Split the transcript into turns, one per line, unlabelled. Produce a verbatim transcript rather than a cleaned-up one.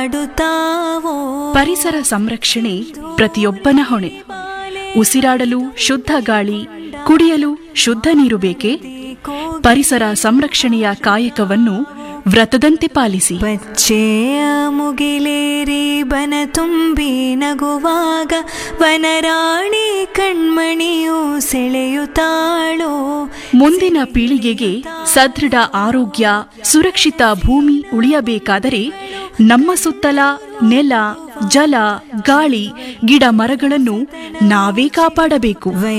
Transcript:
ಪರಿಸರ ಸಂರಕ್ಷಣೆ ಪ್ರತಿಯೊಬ್ಬನ ಹೊಣೆ. ಉಸಿರಾಡಲು ಶುದ್ಧ ಗಾಳಿ, ಕುಡಿಯಲು ಶುದ್ಧ ನೀರು ಬೇಕೆ? ಪರಿಸರ ಸಂರಕ್ಷಣೆಯ ಕಾಯಕವನ್ನು ವ್ರತದಂತೆ ಪಾಲಿಸಿ.
ಬಚ್ಚೆಯ ಮುಗಿಲೇರಿ ಬನ ತುಂಬಿ ನಗುವಾಗ ವನರಾಣಿ ಕಣ್ಮಣಿಯು ಸೆಳೆಯುತ್ತಾಳೋ.
ಮುಂದಿನ ಪೀಳಿಗೆಗೆ ಸದೃಢ ಆರೋಗ್ಯ, ಸುರಕ್ಷಿತ ಭೂಮಿ ಉಳಿಯಬೇಕಾದರೆ ನಮ್ಮ ಸುತ್ತಲ ನೆಲ, ಜಲ, ಗಾಳಿ, ಗಿಡ ಮರಗಳನ್ನು ನಾವೇ ಕಾಪಾಡಬೇಕು.